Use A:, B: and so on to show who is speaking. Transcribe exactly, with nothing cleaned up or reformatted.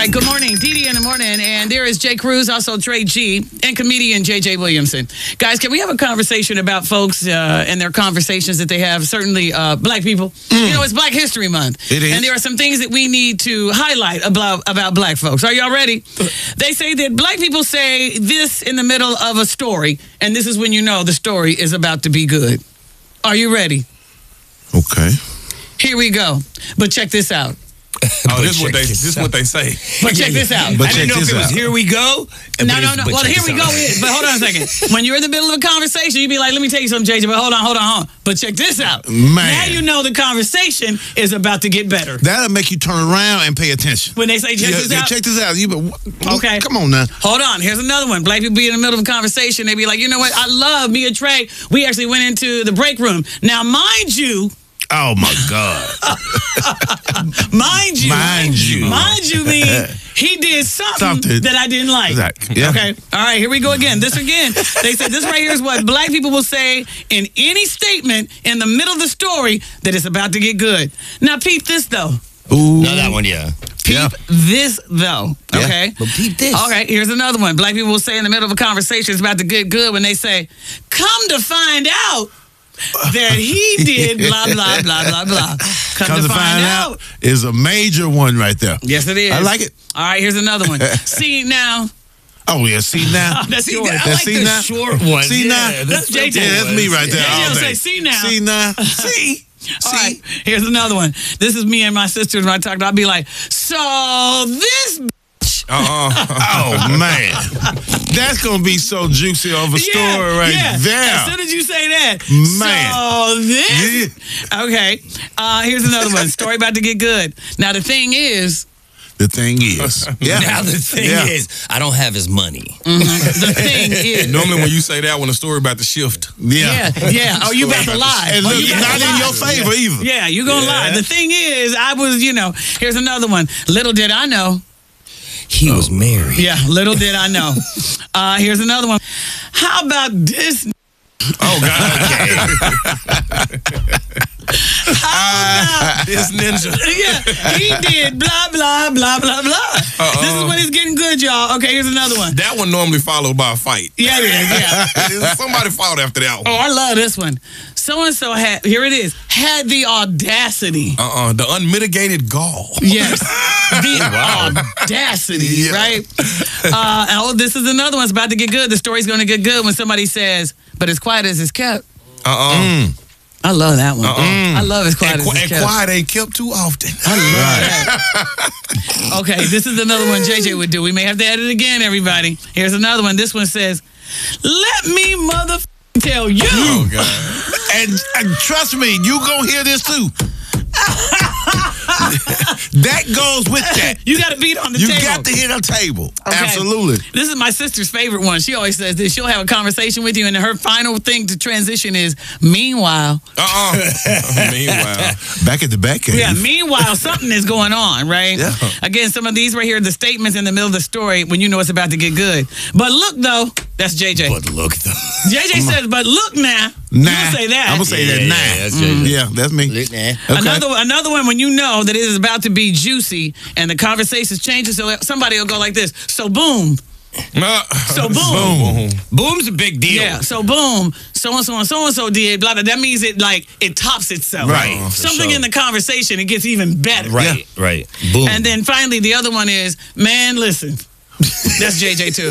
A: right, good morning. Dee Dee in the morning, and there is Jay Cruz, also Trey G, and comedian J J Williamson. Guys, can we have a conversation about folks uh, and their conversations that they have? Certainly uh, black people. Mm. You know, it's Black History Month.
B: It is.
A: And there are some things that we need to highlight about, about black folks. Are y'all ready? They say that black people say this in the middle of a story, and this is when you know the story is about to be good. Are you ready?
B: Okay.
A: Here we go. But check this out.
C: Oh, this is what they this is what they say.
A: But check this out.
B: But
C: I didn't
B: check
C: know if
B: this
C: it was
B: out.
C: here we go.
A: No, no, no. Well, here we go. Is, but hold on a second. When you're in the middle of a conversation, you be like, let me tell you something, J J, but hold on, hold on, hold on. But check this out.
B: Man.
A: Now you know the conversation is about to get better.
B: That'll make you turn around and pay attention.
A: When they say, check
B: Yeah,
A: this
B: yeah,
A: out.
B: check this out. You be,
A: Okay.
B: Come on now.
A: Hold on. Here's another one. Black people be in the middle of a conversation. They be like, you know what? I love me and Trey. We actually went into the break room. Now, mind you,
B: Oh, my God.
A: mind you,
B: Mind you.
A: mind you, mean he did something,
B: Something.
A: that I didn't like.
B: Exactly. Yeah.
A: Okay. All right. Here we go again. This again. They said this right here is what black people will say in any statement in the middle of the story that it's about to get good. Now, peep this though.
B: Ooh.
C: No, that one, yeah.
A: Peep
B: Yeah.
A: this though.
B: Yeah.
A: Okay.
C: But peep this.
A: All right. Here's another one. Black people will say in the middle of a conversation it's about to get good when they say, "Come to find out that he did blah blah blah blah blah." Come,
B: Come to find out, is a major one right there.
A: Yes, it is.
B: I like it.
A: All right, here's another one. See now.
B: Oh, yeah. See now.
A: That's
C: See,
A: yours.
C: I
B: That's
C: like
B: see
C: the
B: now?
C: short one.
B: See
C: yeah,
B: now?
A: That's J J.
B: Yeah, that's me right there
A: J J
B: all
A: will
B: day.
A: say, "See now."
B: See now. See.
A: All
B: See.
A: right, here's another one. This is me and my sisters when I talk. I'll be like, "So this."
C: Uh-uh.
B: Oh, man. That's going to be so juicy of a story
A: yeah,
B: right
A: yeah.
B: there.
A: As soon as you say that,
B: Man.
A: so this. Okay, uh, here's another one. Story about to get good. Now the thing is,
B: The thing is. Yeah.
C: Now the thing
B: Yeah.
C: is, I don't have his money.
A: the thing is.
D: Normally, when you say that, when the story about to shift,
B: Yeah.
A: Yeah, yeah. Oh, you about to lie.
B: And
A: Oh,
B: look,
A: you about
B: not
A: to
B: in
A: lie.
B: your favor either.
A: Yeah, you gonna lie. The thing is, I was, you know, here's another one. Little did I know.
C: He was married.
A: Yeah, little did I know. Uh, here's another one. How about this?
D: oh god,
A: How about,
D: this ninja.
A: yeah, he did blah, blah, blah, blah, blah.
D: Uh-uh.
A: This is when it's getting good, y'all. Okay, here's another one.
D: That one normally followed by a fight.
A: Yeah, it is, yeah.
D: Somebody fought after that one.
A: Oh, I love this one. So-and-so had, here it is, had the audacity.
D: Uh-uh, the unmitigated gall.
A: Yes. The audacity,
B: Yeah.
A: right? Uh, oh, this is another one. It's about to get good. The story's going to get good when somebody says, but as quiet as it's kept.
D: Uh-uh.
B: Mm.
A: I love that one.
D: Uh-uh.
A: I love as quiet
D: And,
A: as
D: qu-
A: it's
D: and
A: kept.
D: quiet ain't kept too often.
A: I love that. Okay, this is another one J J would do. We may have to edit it again, everybody. Here's another one. This one says, let me mother tell you.
D: Oh god.
B: And, and trust me, you gonna hear this too. That goes with that.
A: You got to beat on the
B: You
A: table.
B: got to hit a table.
A: Okay.
B: Absolutely.
A: This is my sister's favorite one. She always says this. She'll have a conversation with you, and her final thing to transition is, meanwhile.
D: Uh-uh. Meanwhile.
B: Back at the back cave.
A: Yeah, meanwhile, something is going on, right?
B: Yeah.
A: Again, some of these right here, the statements in the middle of the story when you know it's about to get good. But look, though, that's J J.
C: But look, though.
A: J J says, but look now.
B: Nah.
A: You say that.
B: I'm gonna say
C: Yeah,
B: that
C: yeah,
B: nah.
C: yeah, that's J J.
B: Yeah, that's me.
C: Look, nah.
B: Okay.
A: Another another one when you know that it is about to be juicy and the conversation changes, so somebody will go like this. So boom.
D: Uh,
A: So boom.
D: boom.
C: Boom's a big deal.
A: Yeah. So boom. So and so and so and so did blah blah. That means it like it tops itself.
B: Right.
C: For
A: Something
C: sure.
A: in the conversation, it gets even better.
C: Right, right. Boom.
A: And then finally the other one is, man, listen. That's J J too.